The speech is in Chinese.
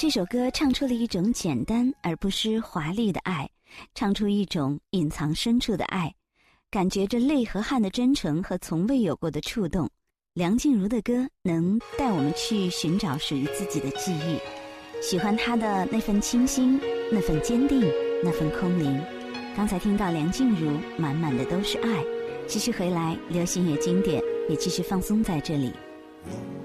这首歌唱出了一种简单而不失华丽的爱，唱出一种隐藏深处的爱，感觉着泪和汗的真诚和从未有过的触动。梁静茹的歌能带我们去寻找属于自己的际遇，喜欢她的那份清新，那份坚定，那份空灵。刚才听到梁静茹满满的都是爱，继续回来，流行也经典，也继续放松在这里。